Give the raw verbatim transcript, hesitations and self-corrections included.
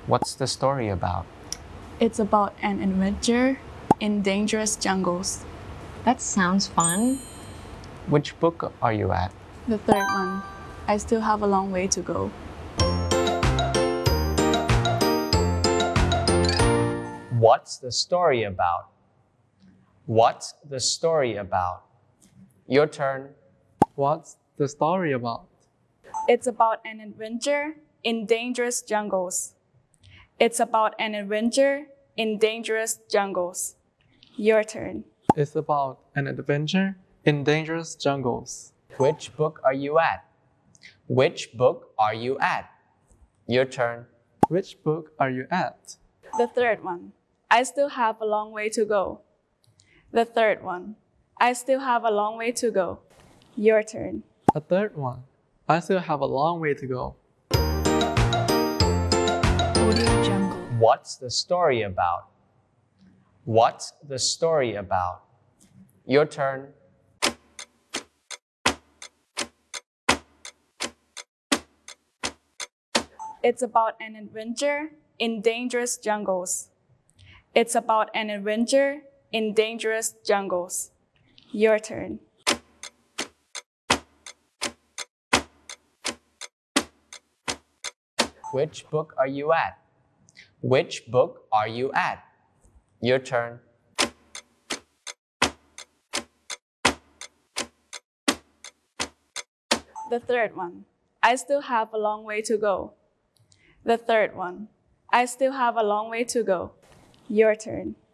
What's the story about? It's about an adventure in dangerous jungles. That sounds fun. Which book are you at? The third one. I still have a long way to go. What's the story about? What's the story about? Your turn. What's the story about? It's about an adventure in dangerous jungles. It's about an adventure in dangerous jungles. Your turn. It's about an adventure in dangerous jungles. Which book are you at? Which book are you at? Your turn. Which book are you at? The third one. I still have a long way to go. The third one. I still have a long way to go. Your turn. A third one. I still have a long way to go. Audio Jungle. What's the story about? What's the story about? Your turn. It's about an adventure in dangerous jungles. It's about an adventure in dangerous jungles. Your turn. Which book are you at? Which book are you at? Your turn. The third one. I still have a long way to go. The third one. I still have a long way to go. Your turn.